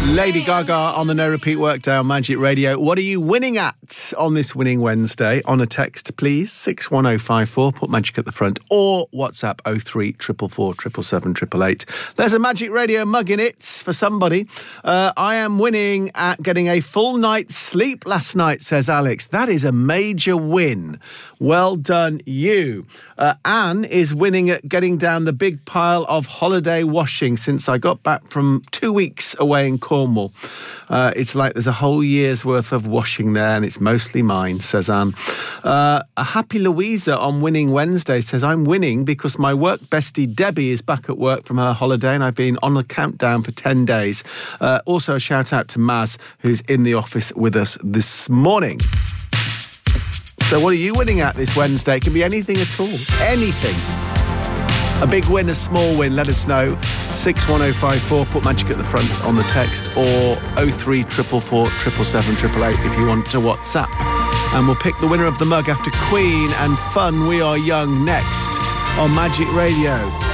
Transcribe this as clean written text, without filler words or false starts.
Lady Gaga on the No Repeat Workday on Magic Radio. What are you winning at on this Winning Wednesday? On a text, please, 61054, put Magic at the front, or WhatsApp 0344 777 888. There's a Magic Radio mug in it for somebody. I am winning at getting a full night's sleep last night, says Alex. That is a major win. Well done, you. Anne is winning at getting down the big pile of holiday washing since I got back from 2 weeks away in Cornwall. It's like there's a whole year's worth of washing there, and it's mostly mine, says Anne. A happy Louisa on Winning Wednesday says, I'm winning because my work bestie Debbie is back at work from her holiday, and I've been on the countdown for 10 days. Also a shout out to Maz, who's in the office with us this morning. So what are you winning at this Wednesday? It can be anything at all. Anything. A big win, a small win, let us know. 61054, put Magic at the front on the text, or 0344 777 888 if you want to WhatsApp. And we'll pick the winner of the mug after Queen and Fun We Are Young next on Magic Radio.